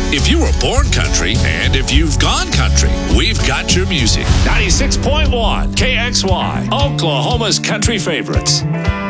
If you were born country and if you've gone country, we've got your music. 96.1 KXY, Oklahoma's country favorites.